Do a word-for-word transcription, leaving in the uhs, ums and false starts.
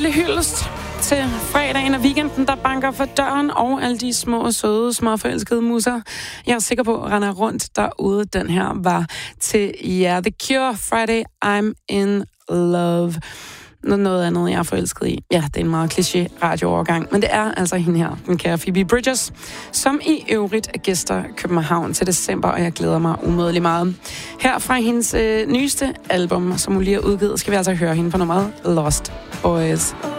lille hyldest til fredagen og weekenden, der banker for døren, og alle de små, søde, småforelskede musser, jeg er sikker på, render rundt derude. Den her var til jer. Yeah, The Cure, Friday, I'm in love. Noget andet, jeg er forelsket i. Ja, det er en meget kliché radioovergang, men det er altså hende her, den kære Phoebe Bridgers, som i øvrigt gæster København til december, og jeg glæder mig umådelig meget. Her fra hendes øh, nyeste album, som hun lige har udgivet, skal vi altså høre hende på nummeret Lost Boys.